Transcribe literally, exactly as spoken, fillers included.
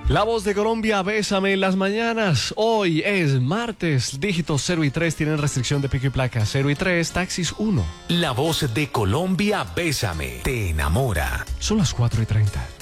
La voz de Colombia, bésame en las mañanas. Hoy es martes. Dígitos cero y tres tienen restricción de pico y placa. cero y tres, taxis uno. La voz de Colombia, bésame, te enamora. Son las cuatro y treinta.